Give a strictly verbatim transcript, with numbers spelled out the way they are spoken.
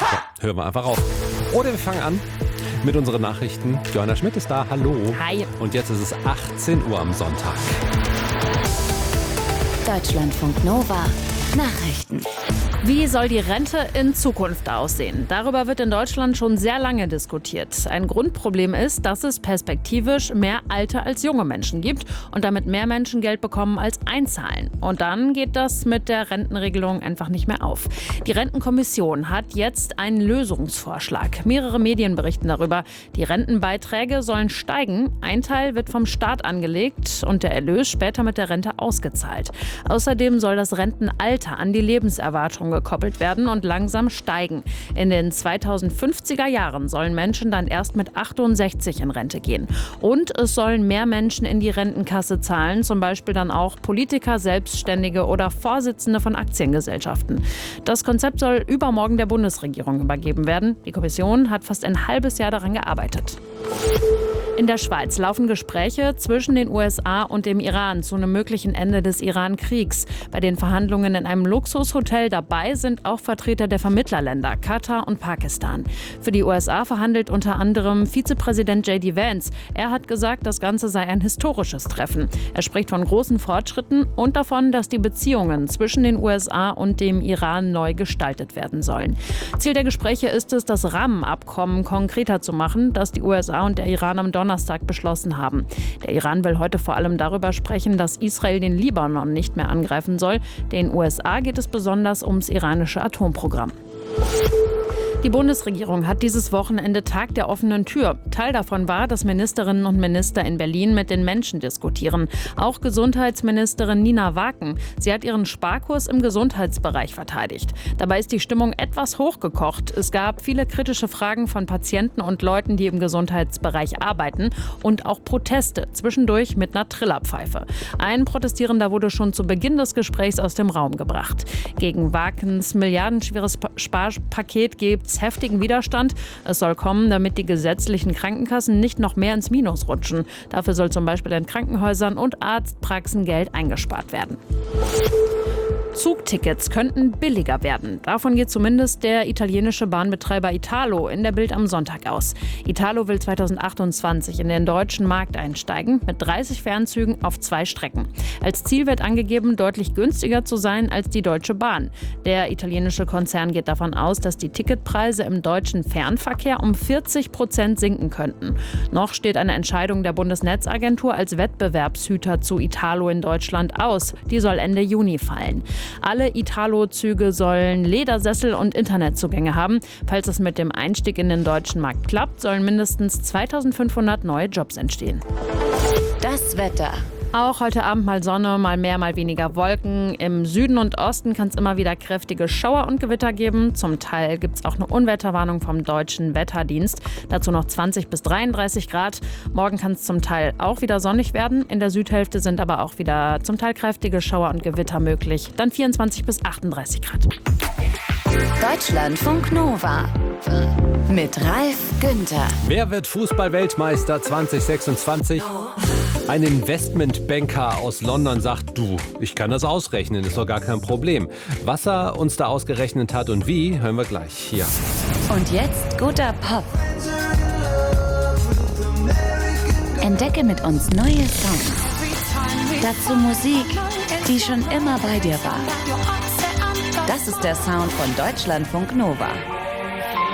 So, hören wir einfach auf. Oder wir fangen an mit unseren Nachrichten. Johanna Schmidt ist da, hallo. Hi. Und jetzt ist es achtzehn Uhr am Sonntag. Deutschlandfunk Nova Nachrichten. Wie soll die Rente in Zukunft aussehen? Darüber wird in Deutschland schon sehr lange diskutiert. Ein Grundproblem ist, dass es perspektivisch mehr alte als junge Menschen gibt und damit mehr Menschen Geld bekommen als einzahlen. Und dann geht das mit der Rentenregelung einfach nicht mehr auf. Die Rentenkommission hat jetzt einen Lösungsvorschlag. Mehrere Medien berichten darüber. Die Rentenbeiträge sollen steigen. Ein Teil wird vom Staat angelegt und der Erlös später mit der Rente ausgezahlt. Außerdem soll das Rentenalter an die Lebenserwartung gekoppelt werden und langsam steigen. In den zweitausendfünfziger Jahren sollen Menschen dann erst mit achtundsechzig in Rente gehen. Und es sollen mehr Menschen in die Rentenkasse zahlen, zum Beispiel dann auch Politiker, Selbstständige oder Vorsitzende von Aktiengesellschaften. Das Konzept soll übermorgen der Bundesregierung übergeben werden. Die Kommission hat fast ein halbes Jahr daran gearbeitet. In der Schweiz laufen Gespräche zwischen den U S A und dem Iran zu einem möglichen Ende des Iran-Kriegs. Bei den Verhandlungen in einem Luxushotel dabei sind auch Vertreter der Vermittlerländer Katar und Pakistan. Für die U S A verhandelt unter anderem Vizepräsident J D Vance. Er hat gesagt, das Ganze sei ein historisches Treffen. Er spricht von großen Fortschritten und davon, dass die Beziehungen zwischen den U S A und dem Iran neu gestaltet werden sollen. Ziel der Gespräche ist es, das Rahmenabkommen konkreter zu machen, das die U S A und der Iran am Donnerstag Donnerstag beschlossen haben. Der Iran will heute vor allem darüber sprechen, dass Israel den Libanon nicht mehr angreifen soll. Den U S A geht es besonders ums iranische Atomprogramm. Die Bundesregierung hat dieses Wochenende Tag der offenen Tür. Teil davon war, dass Ministerinnen und Minister in Berlin mit den Menschen diskutieren. Auch Gesundheitsministerin Nina Waken. Sie hat ihren Sparkurs im Gesundheitsbereich verteidigt. Dabei ist die Stimmung etwas hochgekocht. Es gab viele kritische Fragen von Patienten und Leuten, die im Gesundheitsbereich arbeiten. Und auch Proteste, zwischendurch mit einer Trillerpfeife. Ein Protestierender wurde schon zu Beginn des Gesprächs aus dem Raum gebracht. Gegen Wakens milliardenschweres Sparpaket gibt es heftigen Widerstand. Es soll kommen, damit die gesetzlichen Krankenkassen nicht noch mehr ins Minus rutschen. Dafür soll zum Beispiel in Krankenhäusern und Arztpraxen Geld eingespart werden. Zugtickets könnten billiger werden. Davon geht zumindest der italienische Bahnbetreiber Italo in der Bild am Sonntag aus. Italo will zweitausendachtundzwanzig in den deutschen Markt einsteigen mit dreißig Fernzügen auf zwei Strecken. Als Ziel wird angegeben, deutlich günstiger zu sein als die Deutsche Bahn. Der italienische Konzern geht davon aus, dass die Ticketpreise im deutschen Fernverkehr um vierzig Prozent sinken könnten. Noch steht eine Entscheidung der Bundesnetzagentur als Wettbewerbshüter zu Italo in Deutschland aus. Die soll Ende Juni fallen. Alle Italo-Züge sollen Ledersessel und Internetzugänge haben. Falls es mit dem Einstieg in den deutschen Markt klappt, sollen mindestens zweitausendfünfhundert neue Jobs entstehen. Das Wetter. Auch heute Abend mal Sonne, mal mehr, mal weniger Wolken. Im Süden und Osten kann es immer wieder kräftige Schauer und Gewitter geben. Zum Teil gibt es auch eine Unwetterwarnung vom Deutschen Wetterdienst. Dazu noch zwanzig bis dreiunddreißig Grad. Morgen kann es zum Teil auch wieder sonnig werden. In der Südhälfte sind aber auch wieder zum Teil kräftige Schauer und Gewitter möglich. Dann vierundzwanzig bis achtunddreißig Grad. Deutschlandfunk Nova mit Ralf Günther. Wer wird Fußball-Weltmeister zwanzig sechsundzwanzig? Ein Investmentbanker aus London sagt, du, ich kann das ausrechnen, ist doch gar kein Problem. Was er uns da ausgerechnet hat und wie, hören wir gleich hier. Und jetzt guter Pop. Entdecke mit uns neue Songs. Dazu Musik, die schon immer bei dir war. Das ist der Sound von Deutschlandfunk Nova.